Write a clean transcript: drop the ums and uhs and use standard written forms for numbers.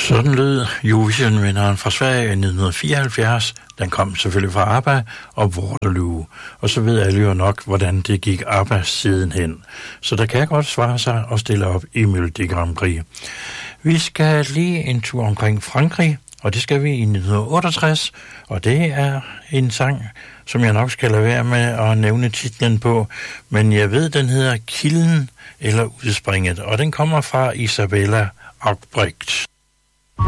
Sådan lød Eurovision-vinderen fra Sverige i 1974. Den kom selvfølgelig fra ABBA og Waterloo. Og så ved alle jo nok, hvordan det gik ABBA sidenhen. Så der kan godt svare sig at stille op i Melodi Grand Prix. Vi skal lige en tur omkring Frankrig, og det skal vi i 1968. Og det er en sang, som jeg nok skal lade være med at nævne titlen på. Men jeg ved, den hedder Kilden eller Udspringet, og den kommer fra Isabella Agbrecht.